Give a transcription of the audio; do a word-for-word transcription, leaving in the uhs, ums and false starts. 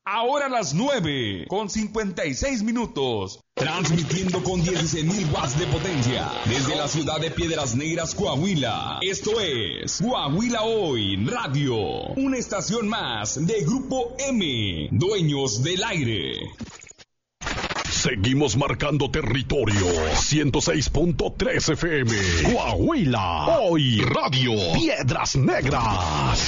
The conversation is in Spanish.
Ahora las nueve con cincuenta y seis minutos. Transmitiendo con dieciséis mil watts de potencia desde la ciudad de Piedras Negras, Coahuila. Esto es Coahuila Hoy Radio, una estación más de Grupo M, dueños del aire. Seguimos marcando territorio. ciento seis punto tres F M. Coahuila Hoy Radio. Piedras Negras.